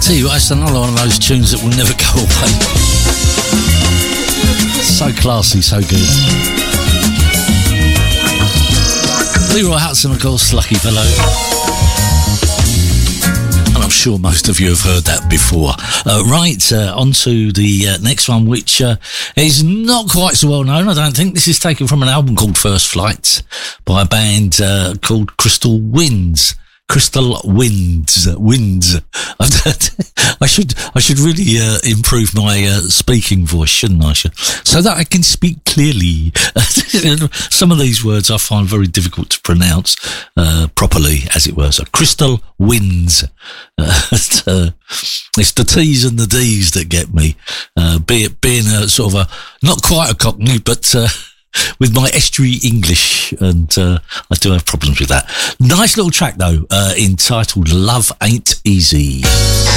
Tell you what, it's another one of those tunes that will never go away. So classy, so good. Leroy Hutson, of course, Lucky Fellow. And I'm sure most of you have heard that before. On to the next one, which is not quite so well known, I don't think. This is taken from an album called First Flight by a band called Crystal Winds. Crystal Winds. I should really improve my speaking voice, shouldn't I? So that I can speak clearly. Some of these words I find very difficult to pronounce properly, as it were. So Crystal Winds. It's the T's and the D's that get me. Being a sort of a, not quite a Cockney, but with my estuary English, and I do have problems with that. Nice little track though, entitled Love Ain't Easy.